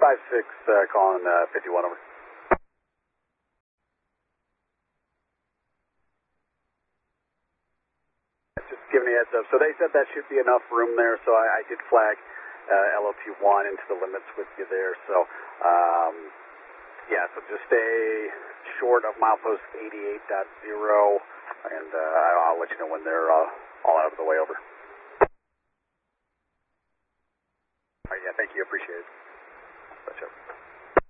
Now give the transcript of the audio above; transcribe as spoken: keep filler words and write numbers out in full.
five six, uh, calling uh, fifty-one over. Just giving you a heads up. So they said that should be enough room there, so I, I did flag uh, L O P one into the limits with you there. So, um, yeah, so just stay short of milepost eighty-eight point zero, and uh, I'll let you know when they're uh, all out of the way over. All right, yeah, thank you. Appreciate it.